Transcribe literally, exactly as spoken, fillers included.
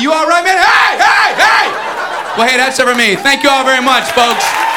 You all right, man? Hey, hey, hey! Well, hey, that's it for me. Thank you all very much, folks.